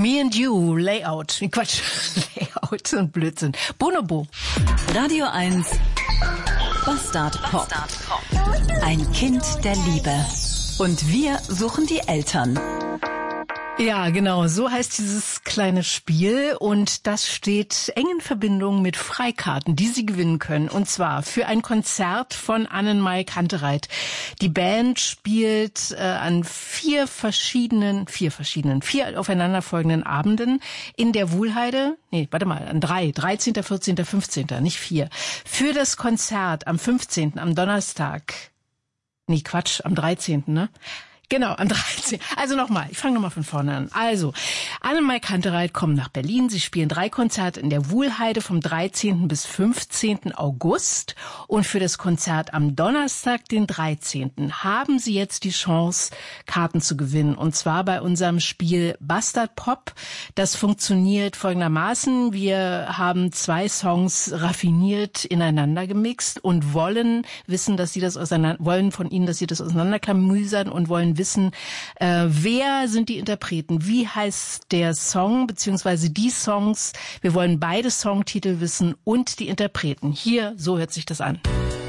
Me and You, Layout. Quatsch, Layout und Blödsinn. Bonobo. Radio 1, Bastard Pop. Ein Kind der Liebe. Und wir suchen die Eltern. Ja, genau, so heißt dieses kleine Spiel und das steht eng in Verbindung mit Freikarten, die Sie gewinnen können. Und zwar für ein Konzert von Annenmai Kantereit. Die Band spielt an vier aufeinanderfolgenden Abenden in der Wuhlheide. An 13., 14., 15., nicht 4. Für das Konzert am 15., am Donnerstag. Am 13., ne? Genau, am 13. Also nochmal, ich fange nochmal von vorne an. Also, Annenmai Kantereit kommen nach Berlin. Sie spielen 3 Konzerte in der Wuhlheide vom 13. bis 15. August. Und für das Konzert am Donnerstag, den 13. haben Sie jetzt die Chance, Karten zu gewinnen. Und zwar bei unserem Spiel Bastard Pop. Das funktioniert folgendermaßen. Wir haben 2 Songs raffiniert ineinander gemixt und wollen wissen, dass Sie das wollen von Ihnen, dass Sie das auseinanderklamüsern und wollen wissen, wer sind die Interpreten, wie heißt der Song, beziehungsweise die Songs. Wir wollen beide Songtitel wissen und die Interpreten. Hier, so hört sich das an.